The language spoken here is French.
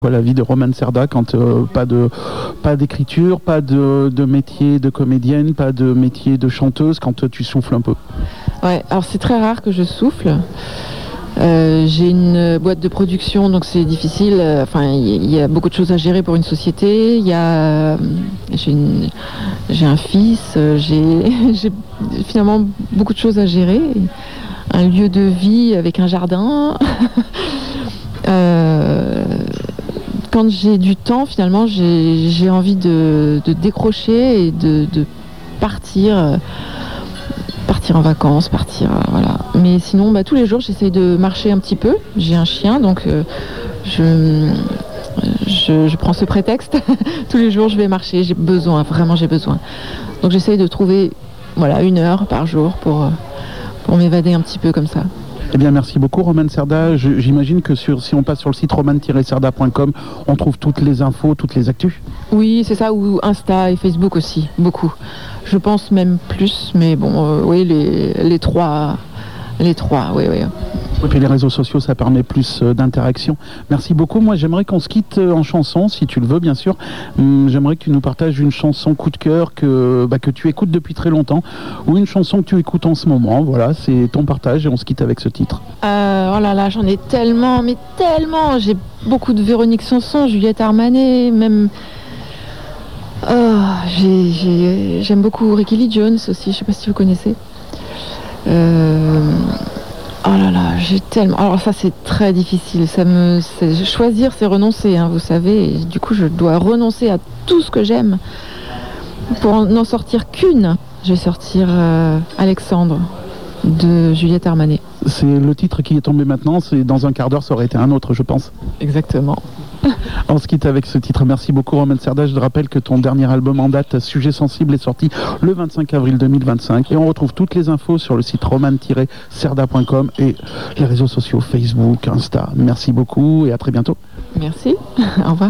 La vie de Romane Cerda quand pas d'écriture, pas de métier de comédienne, pas de métier de chanteuse, quand tu souffles un peu. Ouais, alors c'est très rare que je souffle. J'ai une boîte de production, donc c'est difficile. Enfin, il y a beaucoup de choses à gérer pour une société. J'ai un fils, j'ai finalement beaucoup de choses à gérer. Un lieu de vie avec un jardin. Quand j'ai du temps, finalement, j'ai envie de décrocher et de partir en vacances, voilà. Mais sinon, tous les jours, j'essaye de marcher un petit peu. J'ai un chien, donc je prends ce prétexte. Tous les jours, je vais marcher. J'ai besoin. Donc, j'essaye de trouver, 1 heure par jour pour m'évader un petit peu comme ça. Eh bien, merci beaucoup, Romane Cerda. J'imagine que si on passe sur le site romane-cerda.com, on trouve toutes les infos, toutes les actus. Oui, c'est ça, ou Insta et Facebook aussi, beaucoup. Je pense même plus, mais bon, oui, les trois, oui. Et puis les réseaux sociaux, ça permet plus d'interaction. Merci beaucoup. Moi, j'aimerais qu'on se quitte en chanson, si tu le veux, bien sûr. J'aimerais que tu nous partages une chanson coup de cœur que tu écoutes depuis très longtemps, ou une chanson que tu écoutes en ce moment. Voilà, c'est ton partage et on se quitte avec ce titre. Oh là là, j'en ai tellement, mais tellement. J'ai beaucoup de Véronique Sanson, Juliette Armanet, même... j'aime beaucoup Ricky Lee Jones aussi, je sais pas si vous connaissez. Oh là là, j'ai tellement... Alors ça, c'est très difficile. Choisir, c'est renoncer, vous savez. Et du coup, je dois renoncer à tout ce que j'aime pour n'en sortir qu'une. Je vais sortir Alexandre de Juliette Armanet. C'est le titre qui est tombé maintenant. C'est dans un quart d'heure, ça aurait été un autre, je pense. Exactement. On se quitte avec ce titre. Merci beaucoup, Romane Cerda. Je te rappelle que ton dernier album en date, Sujet sensible, est sorti le 25 avril 2025. Et on retrouve toutes les infos sur le site romane-cerda.com et les réseaux sociaux Facebook, Insta. Merci beaucoup et à très bientôt. Merci. Au revoir.